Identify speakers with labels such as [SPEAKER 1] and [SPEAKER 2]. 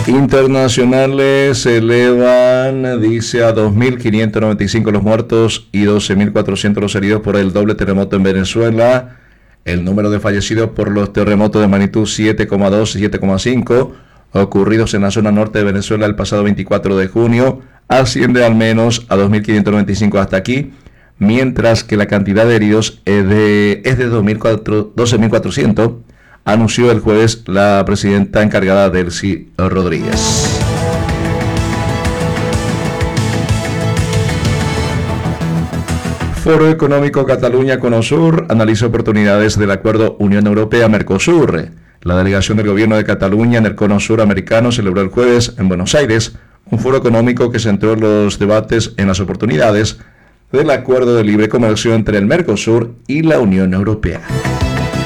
[SPEAKER 1] Internacionales se elevan, dice, a 2.595 los muertos y 12.400 los heridos por el doble terremoto en Venezuela. El número de fallecidos por los terremotos de magnitud 7,2 y 7,5 ocurridos en la zona norte de Venezuela el pasado 24 de junio asciende al menos a 2.595 hasta aquí, mientras que la cantidad de heridos es de 12.400, anunció el jueves la presidenta encargada, Delcy Rodríguez. Foro Económico Cataluña Conosur analiza oportunidades del acuerdo Unión Europea-Mercosur. La delegación del gobierno de Cataluña en el Cono Sur americano celebró el jueves en Buenos Aires un foro económico que centró los debates en las oportunidades del acuerdo de libre comercio entre el Mercosur y la Unión Europea.